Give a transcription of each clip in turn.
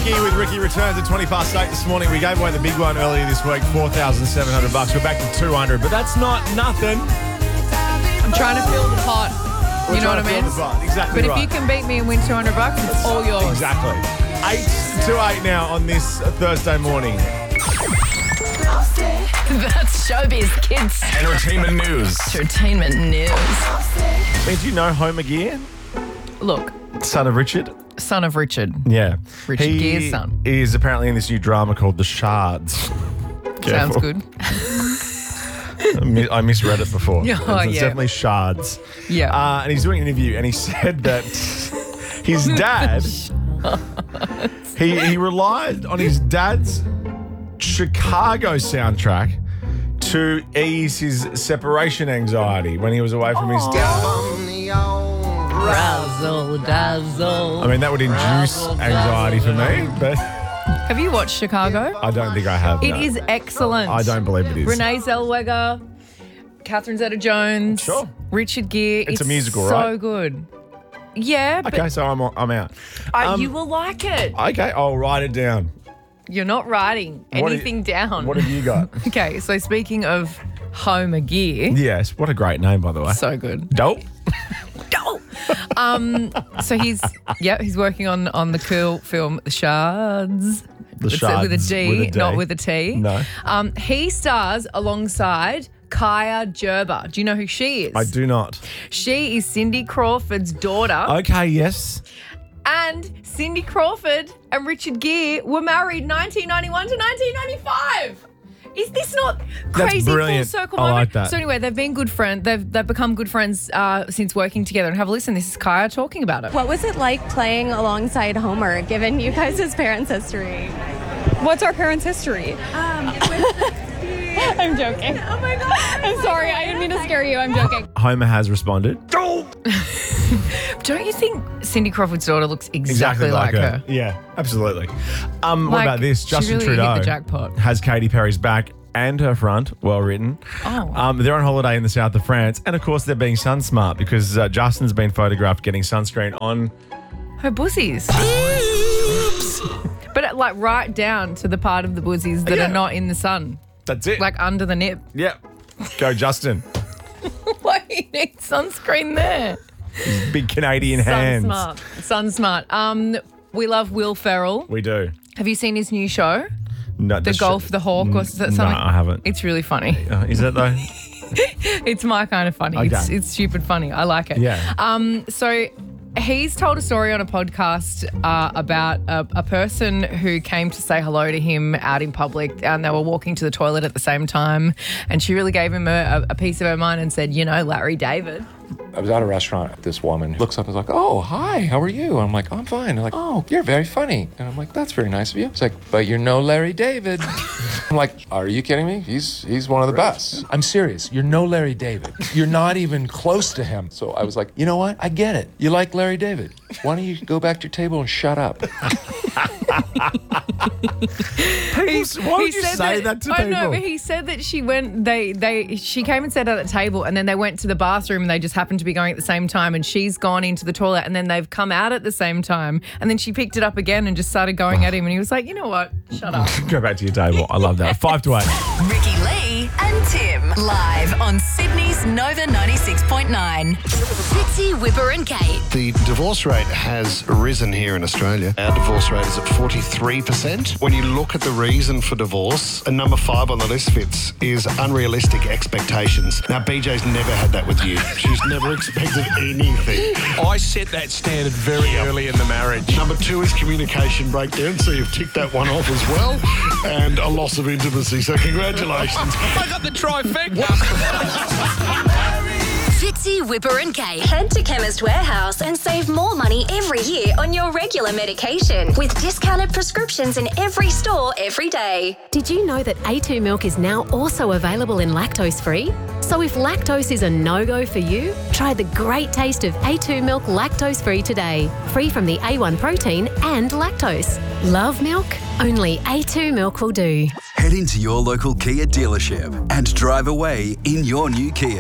Ricky with Ricky Returns at 20 past 8 this morning. We gave away the big one earlier this week, $4,700. We're back to 200, but that's not nothing. I'm trying to fill the pot. You know what I mean? Exactly. But right. if you can beat me and win $200, it's all yours. Exactly. 8 to 8 now on this Thursday morning. That's Showbiz Kids. Entertainment news. Entertainment news. Did you know Homer Gear, Look, son of Richard? son of Richard. Yeah. Richard Gere's son. He is apparently in this new drama called The Shards. Sounds good. I misread it before. Oh, It's yeah. definitely Shards. Yeah. And he's doing an interview and he said that his dad, he relied on his dad's Chicago soundtrack to ease his separation anxiety when he was away from his dad. Razzle dazzle. I mean, that would induce anxiety for me, but Have you watched Chicago? I don't think I have. It no. is excellent. I don't believe it is. Renee Zellweger, Catherine Zeta-Jones, Sure. Richard Gere. It's a musical, so right? good. Yeah, but Okay, so I'm out. you will like it. Okay, I'll write it down. You're not writing What anything down. What have you got? Okay, so speaking of Homer Gear, Yes, what a great name, by the way. so good. Dope. So he's working on the cool film The Shards. The It's Shards with a D, with a D. not with a T. No. He stars alongside Kaya Gerber. Do you know who she is? I do not. She is Cindy Crawford's daughter. Okay, yes. And Cindy Crawford and Richard Gere were married 1991 to 1995. Is this not crazy full brilliant. circle I moment? like that. So anyway, they've been good friends. They've become good friends since working together. And have a listen. This is Kaya talking about it. What was it like playing alongside Homer, given you guys' parents' history? What's our parents' history? I'm joking. Oh my God. I'm sorry. I didn't mean to scare you. I'm joking. Homer has responded. Don't you think Cindy Crawford's daughter looks exactly like her? Yeah, absolutely. What Like, about this? she Justin really Trudeau hit the jackpot. has Katy Perry's back and her front, well written. Oh. They're on holiday in the south of France, and of course they're being sun smart because Justin's been photographed getting sunscreen on. Her bussies. But like right down to the part of the bussies that Yeah. are not in the sun, That's it. like under the nip. yeah. Go Justin. Why do you need sunscreen there? Big Canadian hands. Sun smart. We love Will Ferrell. We do. Have you seen his new show? No, The Golf, the Hawk, or something? No, I haven't. It's really funny. Is it though? It's my kind of funny. Okay. It's stupid funny. I like it. Yeah. So he's told a story on a podcast about a person who came to say hello to him out in public, and they were walking to the toilet at the same time, and she really gave him a piece of her mind and said, you know, Larry David. I was at a restaurant. This woman looks up and is like, "Oh, hi, how are you?" I'm like, "I'm fine." They're like, "Oh, you're very funny." And I'm like, "That's very nice of you." It's like, "But you're no Larry David." I'm like, "Are you kidding me? He's one of the best." I'm serious. You're no Larry David. You're not even close to him. So I was like, you know what? I get it. You like Larry David. Why don't you go back to your table and shut up? Why would you say that to I people? know, but he said that she went. She came and sat at the table, and then they went to the bathroom, and they just happened to be going at the same time. And she's gone into the toilet, and then they've come out at the same time, and then she picked it up again and just started going at him, and he was like, you know what? Shut up. Go back to your table. I love that. 5 to 8. Ricky Lee and Tim. Live on Sydney's Nova 96.9. Fitzy, Whipper and Kate. The divorce rate has risen here in Australia. Our divorce rate is at 43%. When you look at the reason for divorce, and number 5 on the list, Fitz, is unrealistic expectations. Now, BJ's never had that with you. She's never expected anything. I set that standard very early in the marriage. Number 2 is communication breakdown, so you've ticked that one off as well. And a loss of intimacy, so congratulations. I got the trifecta. Fitzy, Whipper and Kate. Head to Chemist Warehouse and save more money every year on your regular medication with discounted prescriptions in every store every day. Did you know that A2 milk is now also available in lactose-free? So if lactose is a no-go for you, try the great taste of A2 milk lactose-free today. Free from the A1 protein and lactose. Love milk? Only A2 milk will do. Head into your local Kia dealership and drive away in your new Kia.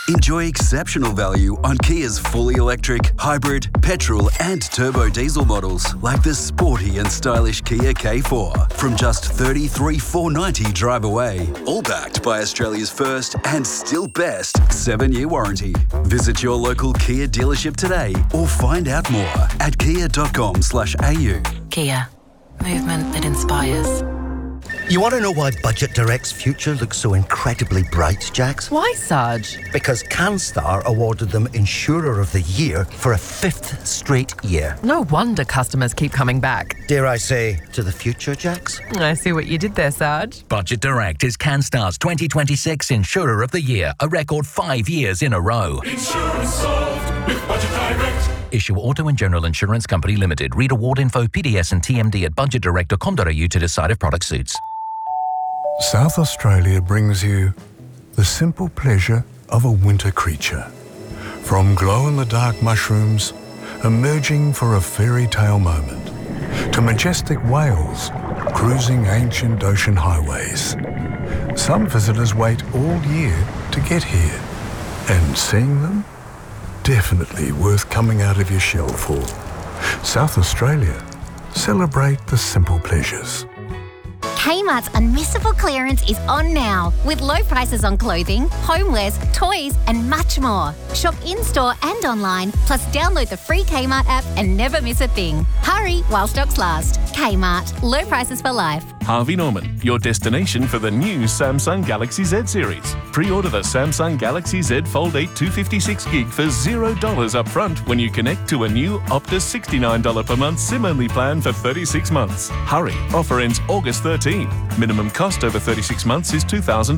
Enjoy exceptional value on Kia's fully electric, hybrid, petrol and turbo diesel models like the sporty and stylish Kia K4 from just $33,490 drive away. All backed by Australia's first and still best 7-year warranty. Visit your local Kia dealership today or find out more at kia.com/au. Kia. Movement that inspires. You want to know why Budget Direct's future looks so incredibly bright, Jax? Why, Sarge? Because CanStar awarded them Insurer of the Year for a 5th straight year. No wonder customers keep coming back. Dare I say, to the future, Jax? I see what you did there, Sarge. Budget Direct is CanStar's 2026 Insurer of the Year, a record 5 years in a row. Insurance solved with Budget Direct. Issue Auto and General Insurance Company Limited. Read award info, PDS and TMD at budgetdirect.com.au to decide if product suits. South Australia brings you the simple pleasure of a winter creature. From glow-in-the-dark mushrooms emerging for a fairy tale moment, to majestic whales cruising ancient ocean highways. Some visitors wait all year to get here, and seeing them, definitely worth coming out of your shell for. South Australia, celebrate the simple pleasures. Kmart's unmissable clearance is on now, with low prices on clothing, homewares, toys, and much more. Shop in-store and online, plus download the free Kmart app and never miss a thing. Hurry while stocks last. Kmart, low prices for life. Harvey Norman, your destination for the new Samsung Galaxy Z series. Pre-order the Samsung Galaxy Z Fold 8 256GB for $0 up front when you connect to a new Optus $69 per month SIM-only plan for 36 months. Hurry, offer ends August 13. Minimum cost over 36 months is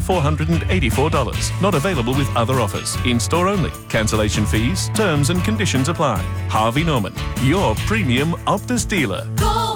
$2,484. Not available with other offers. In-store only. Cancellation fees, terms and conditions apply. Harvey Norman, your premium Optus dealer.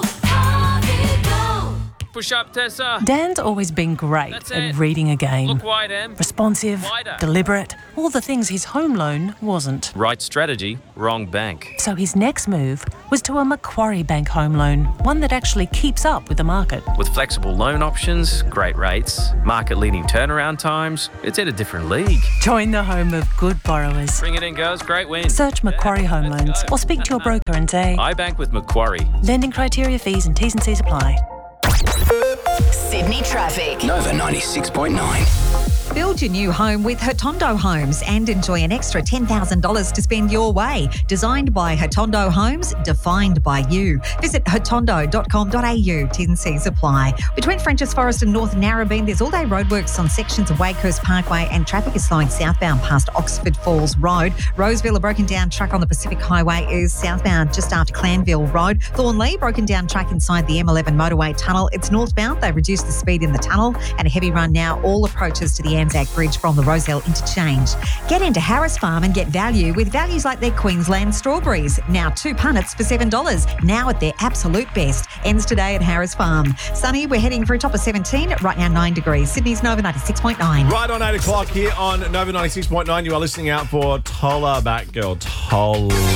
Push up, Tessa. Dan's always been great at reading a game. Look wide, Em. Responsive, Wider. deliberate, all the things his home loan wasn't. Right strategy, wrong bank. So his next move was to a Macquarie Bank home loan, one that actually keeps up with the market. With flexible loan options, great rates, market-leading turnaround times, it's in a different league. Join the home of good borrowers. Bring it in, girls. Great win. Search Macquarie Home Loans or speak to your broker and say, I bank with Macquarie. Lending criteria, fees and T's and C's apply. Sydney traffic. Nova 96.9. Build your new home with Hotondo Homes and enjoy an extra $10,000 to spend your way. Designed by Hotondo Homes, defined by you. Visit hotondo.com.au. T's and C's apply. Between Frenchs Forest and North Narrabeen, there's all-day roadworks on sections of Wakehurst Parkway and traffic is slowing southbound past Oxford Falls Road. Roseville, a broken down truck on the Pacific Highway is southbound just after Clanville Road. Thornley, broken down track inside the M11 motorway tunnel. It's northbound. They reduced the speed in the tunnel and a heavy run now. All approaches to the Anzac Bridge from the Roselle interchange. Get into Harris Farm and get value with values like their Queensland strawberries. Now 2 punnets for $7. Now at their absolute best. Ends today at Harris Farm. Sunny, we're heading for a top of 17. Right now 9 degrees. Sydney's Nova 96.9. Right on 8 o'clock here on Nova 96.9. You are listening out for Tolla Batgirl. Tolla.